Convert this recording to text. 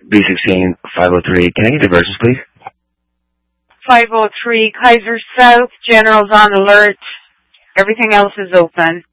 B16 503. Can I get diversions, please? 503 Kaiser South. General's on alert. Everything else is open.